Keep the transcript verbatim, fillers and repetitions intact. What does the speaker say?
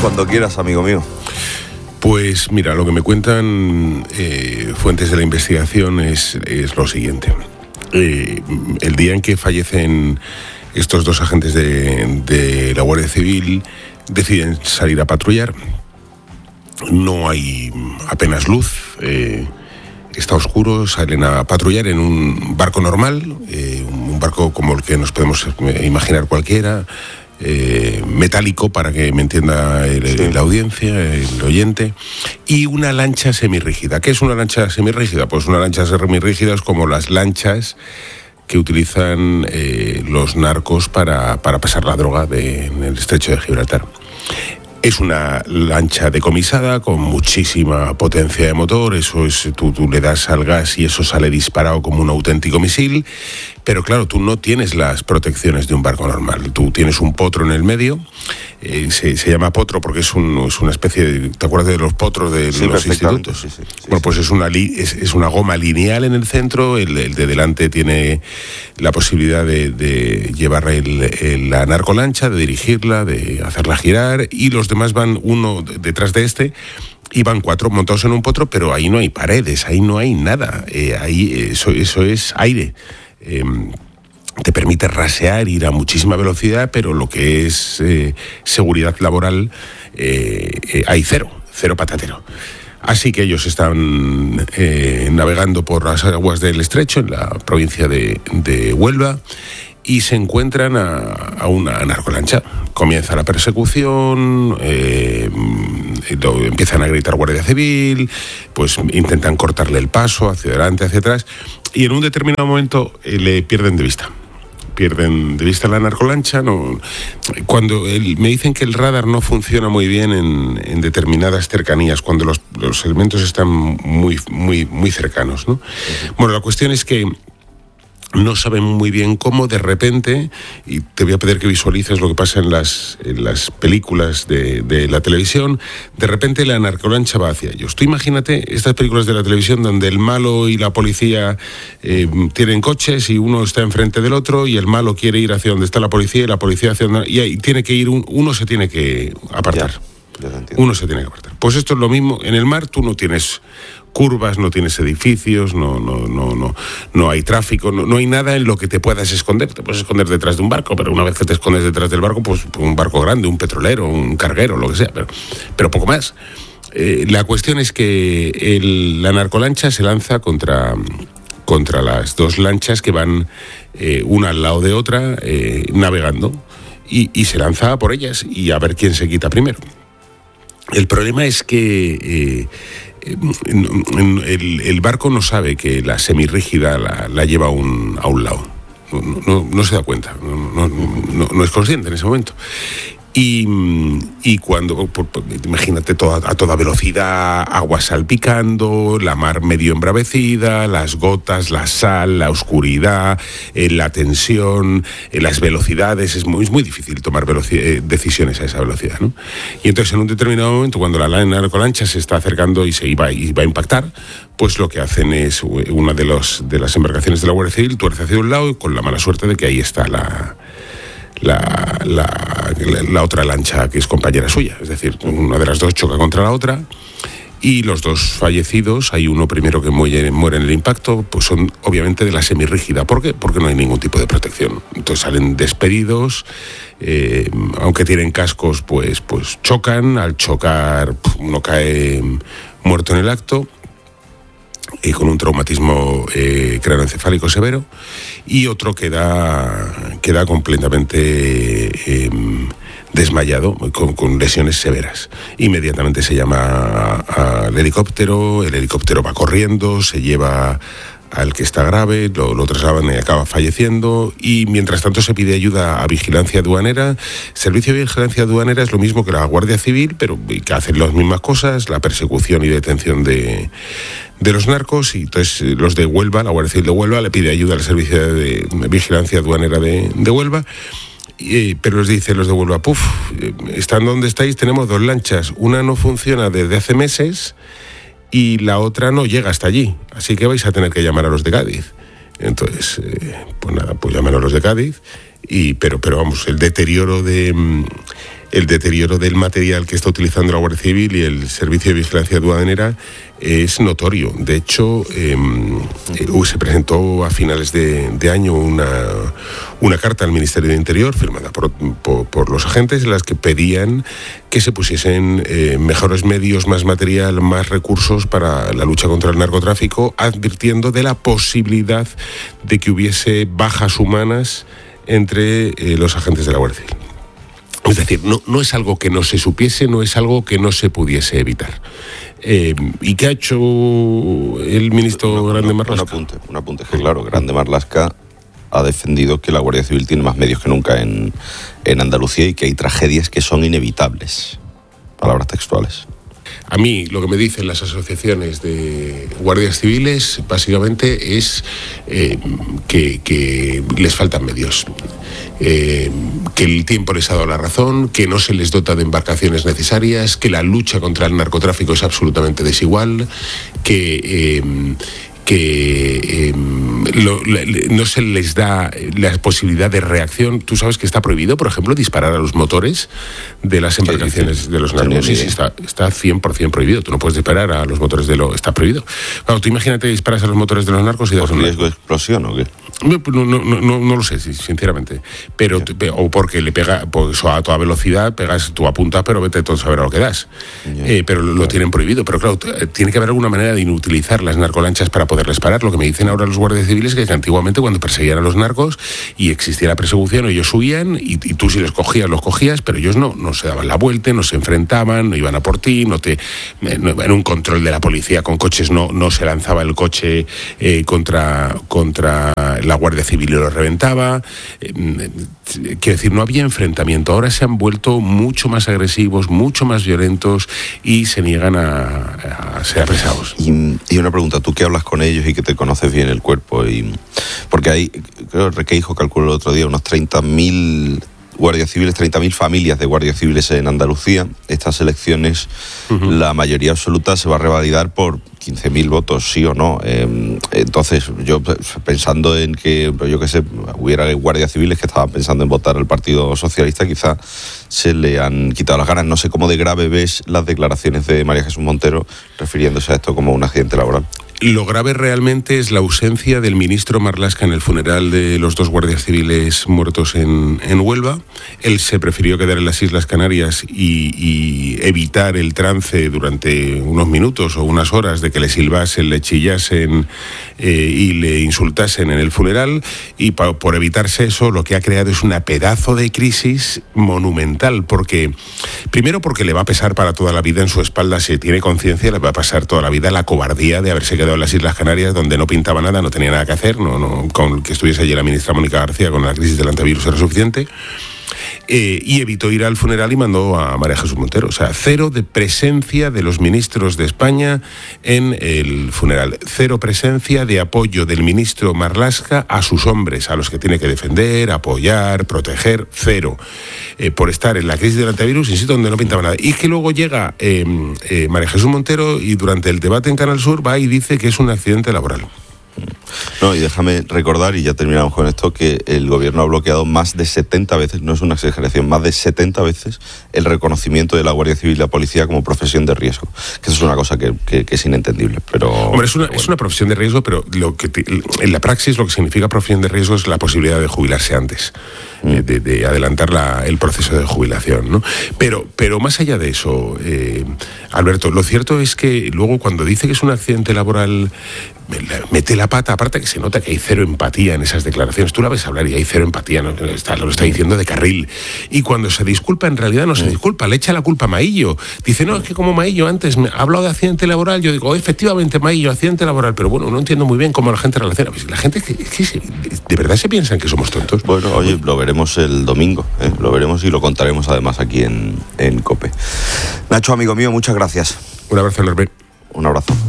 Cuando quieras, amigo mío. Pues mira, lo que me cuentan eh, fuentes de la investigación es, es lo siguiente. Eh, el día en que fallecen estos dos agentes de, de la Guardia Civil, deciden salir a patrullar. No hay apenas luz, eh, está oscuro, salen a patrullar en un barco normal, eh, un barco como el que nos podemos imaginar cualquiera, eh, metálico, para que me entienda el, sí. la audiencia, el oyente, y una lancha semirrígida. ¿Qué es una lancha semirrígida? Pues una lancha semirrígida es como las lanchas que utilizan eh, los narcos para, para pasar la droga de, en el estrecho de Gibraltar. Es una lancha decomisada con muchísima potencia de motor, eso es, tú, tú le das al gas y eso sale disparado como un auténtico misil, pero claro, tú no tienes las protecciones de un barco normal, tú tienes un potro en el medio, eh, se, se llama potro porque es, un, es una especie de, ¿te acuerdas de los potros de sí, los institutos? Sí, sí, sí, bueno, pues es una, li, es, es una goma lineal en el centro, el, el de delante tiene la posibilidad de, de llevar el, el, la narcolancha, de dirigirla, de hacerla girar, y los demás van uno detrás de este y van cuatro montados en un potro, pero ahí no hay paredes, ahí no hay nada, eh, ahí eso, eso es aire. Eh, te permite rasear, ir a muchísima velocidad, pero lo que es eh, seguridad laboral eh, eh, hay cero, cero patatero. Así que ellos están eh, navegando por las aguas del estrecho en la provincia de, de Huelva y se encuentran a, a una narcolancha. Comienza la persecución, eh, lo, empiezan a gritar Guardia Civil, pues intentan cortarle el paso hacia adelante, hacia atrás, y en un determinado momento eh, le pierden de vista. Pierden de vista la narcolancha. No, cuando el, me dicen que el radar no funciona muy bien en, en determinadas cercanías, cuando los, los elementos están muy, muy, muy cercanos, ¿no? Uh-huh. Bueno, la cuestión es que no saben muy bien cómo de repente, y te voy a pedir que visualices lo que pasa en las, en las películas de, de la televisión, de repente la narcolancha va hacia ellos. Tú imagínate estas películas de la televisión donde el malo y la policía eh, tienen coches y uno está enfrente del otro y el malo quiere ir hacia donde está la policía y la policía hacia donde... Y ahí tiene que ir, un, uno se tiene que apartar. Ya, ya uno se tiene que apartar. Pues esto es lo mismo. En el mar tú no tienes curvas, no tienes edificios, no, no, no, no, no hay tráfico, no, no hay nada en lo que te puedas esconder. Te puedes esconder detrás de un barco, pero una vez que te escondes detrás del barco, pues un barco grande, un petrolero, un carguero, lo que sea, pero, pero poco más. Eh, la cuestión es que el, la narcolancha se lanza contra, contra las dos lanchas que van eh, una al lado de otra eh, navegando y, y se lanza por ellas y a ver quién se quita primero. El problema es que eh, el, el barco no sabe que la semirrígida la, la lleva a un, a un lado. No, no, no se da cuenta, no, no, no, no es consciente en ese momento. Y, y cuando, por, por, imagínate toda, a toda velocidad, agua salpicando, la mar medio embravecida, las gotas, la sal, la oscuridad, eh, la tensión, eh, las velocidades, es muy, es muy difícil tomar veloci- eh, decisiones a esa velocidad, ¿no? Y entonces en un determinado momento, cuando la narcolancha se está acercando y se iba, y va a impactar, pues lo que hacen es una de, los, de las embarcaciones de la Guardia Civil tuerce hacia un lado y con la mala suerte de que ahí está la... La, la, la otra lancha que es compañera suya, es decir, una de las dos choca contra la otra y los dos fallecidos, hay uno primero que muere, muere en el impacto, pues son obviamente de la semirrígida. ¿Por qué? Porque no hay ningún tipo de protección. Entonces salen despedidos, eh, aunque tienen cascos, pues, pues chocan, al chocar uno cae muerto en el acto, y con un traumatismo eh, craneoencefálico severo, y otro queda, queda completamente eh, desmayado, con, con lesiones severas. Inmediatamente se llama al helicóptero, el helicóptero va corriendo, se lleva al que está grave, lo, lo trasladan y acaba falleciendo, y mientras tanto se pide ayuda a Vigilancia Aduanera. Servicio de Vigilancia Aduanera es lo mismo que la Guardia Civil, pero que hacen las mismas cosas, la persecución y detención de, de los narcos, y entonces los de Huelva, la Guardia Civil de Huelva, le pide ayuda al Servicio de Vigilancia Aduanera de, de Huelva, y, pero les dice los de Huelva, puf, estando donde estáis tenemos dos lanchas, una no funciona desde hace meses, y la otra no llega hasta allí, así que vais a tener que llamar a los de Cádiz. Entonces, eh, pues nada, pues llaman a los de Cádiz, y, pero, pero vamos, el deterioro de, el deterioro del material que está utilizando la Guardia Civil y el Servicio de Vigilancia Aduanera es notorio. De hecho, eh, eh, se presentó a finales de, de año una, una carta al Ministerio de Interior, firmada por, por, por los agentes, en las que pedían que se pusiesen eh, mejores medios, más material, más recursos para la lucha contra el narcotráfico, advirtiendo de la posibilidad de que hubiese bajas humanas entre eh, los agentes de la Guardia Civil. Es decir, no, no es algo que no se supiese, no es algo que no se pudiese evitar. Eh, ¿Y qué ha hecho el ministro una, Grande una, Marlaska? Un apunte, un apunte, que claro, Grande Marlaska ha defendido que la Guardia Civil tiene más medios que nunca en, en Andalucía y que hay tragedias que son inevitables. Palabras textuales. A mí lo que me dicen las asociaciones de guardias civiles básicamente es eh, que, que les faltan medios, eh, que el tiempo les ha dado la razón, que no se les dota de embarcaciones necesarias, que la lucha contra el narcotráfico es absolutamente desigual, que... Eh, que eh, lo, le, no se les da la posibilidad de reacción. Tú sabes que está prohibido, por ejemplo, disparar a los motores de las embarcaciones de los narcos. Sí, sí, está, está cien por ciento prohibido. Tú no puedes disparar a los motores de lo... Está prohibido. Claro, tú imagínate disparas a los motores de los narcos y das ¿Por un riesgo de explosión o qué? No, no, no, no, no lo sé, sinceramente. Pero, yeah. O porque le pega, pues a toda velocidad, pegas, tú apuntas, pero vete todo a saber a lo que das. Yeah. Eh, pero lo, lo tienen prohibido. Pero claro, tiene que haber alguna manera de inutilizar las narcolanchas para poderles parar. Lo que me dicen ahora los guardias civiles es que antiguamente cuando perseguían a los narcos y existía la persecución, ellos huían y, y tú si los cogías, los cogías, pero ellos no, no se daban la vuelta, no se enfrentaban, no iban a por ti, no te, no, en un control de la policía con coches no, no se lanzaba el coche eh, contra, contra la Guardia Civil y lo reventaba. Eh, quiero decir, no había enfrentamiento. Ahora se han vuelto mucho más agresivos, mucho más violentos y se niegan a, a ser apresados. Y, y una pregunta, tú que hablas con ellos y que te conoces bien el cuerpo, y porque hay, creo que Requeijo calculó el otro día, unos treinta mil guardias civiles, treinta mil familias de guardias civiles en Andalucía. Estas elecciones, uh-huh. la mayoría absoluta se va a revalidar por quince mil votos, sí o no. Eh, entonces, yo pensando en que, yo qué sé, hubiera guardias civiles que estaban pensando en votar al Partido Socialista, quizá se le han quitado las ganas. No sé cómo de grave ves las declaraciones de María Jesús Montero refiriéndose a esto como un accidente laboral. Lo grave realmente es la ausencia del ministro Marlaska en el funeral de los dos guardias civiles muertos en, en Huelva. Él se prefirió quedar en las Islas Canarias y, y evitar el trance durante unos minutos o unas horas de que le silbasen, le chillasen eh, y le insultasen en el funeral. Y pa, por evitarse eso, lo que ha creado es una pedazo de crisis monumental. Porque, primero porque le va a pesar para toda la vida en su espalda, si tiene conciencia, le va a pasar toda la vida la cobardía de haberse quedado en las Islas Canarias, donde no pintaba nada, no tenía nada que hacer, no, no, con que estuviese allí la ministra Mónica García con la crisis del antivirus era suficiente, eh, y evitó ir al funeral y mandó a María Jesús Montero. O sea, cero de presencia de los ministros de España en el funeral, cero presencia de apoyo del ministro Marlaska a sus hombres, a los que tiene que defender, apoyar, proteger, cero, eh, por estar en la crisis del antivirus, insisto, donde no pintaba nada. Y que luego llega eh, eh, María Jesús Montero y durante el debate en Canal Sur va y dice que es un accidente laboral. No, y déjame recordar, y ya terminamos con esto, que el gobierno ha bloqueado más de setenta veces, no es una exageración, más de setenta veces el reconocimiento de la Guardia Civil y la Policía como profesión de riesgo. Que eso es una cosa que, que, que es inentendible. Pero, Hombre, es una, pero bueno. es una profesión de riesgo, pero lo que te, en la praxis lo que significa profesión de riesgo es la posibilidad de jubilarse antes, mm. eh, de, de adelantar la, el proceso de jubilación, ¿no? Pero, pero más allá de eso, eh, Alberto, lo cierto es que luego cuando dice que es un accidente laboral, mete la pata, aparte que se nota que hay cero empatía en esas declaraciones. Tú la ves hablar y hay cero empatía, ¿no? Está, lo está diciendo de carril. Y cuando se disculpa, en realidad no se disculpa, le echa la culpa a Maillo. Dice, no, es que como Maillo antes me ha hablado de accidente laboral, yo digo, oh, efectivamente, Maillo, accidente laboral, pero bueno, no entiendo muy bien cómo la gente relaciona. Pues la gente, es que, es que de verdad se piensan que somos tontos. Bueno, oye, lo veremos el domingo, ¿eh? Lo veremos y lo contaremos además aquí en, en COPE. Nacho, amigo mío, muchas gracias. Un abrazo enorme. Un abrazo.